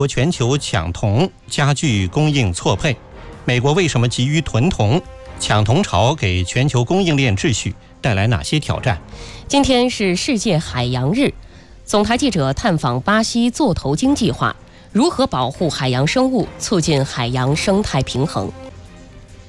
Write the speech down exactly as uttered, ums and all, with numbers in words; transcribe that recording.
国全球抢铜加剧供应错配，美国为什么急于囤铜？抢铜潮给全球供应链秩序带来哪些挑战？ 今天是世界海洋日，总台记者探访巴西做头鲸计划，如何保护海洋生物，促进海洋生态平衡。